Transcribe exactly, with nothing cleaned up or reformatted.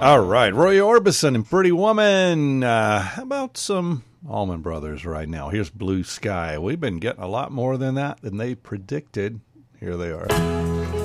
All right, Roy Orbison and Pretty Woman. Uh, how about some Allman Brothers right now? Here's Blue Sky. We've been getting a lot more than that than they predicted. Here they are.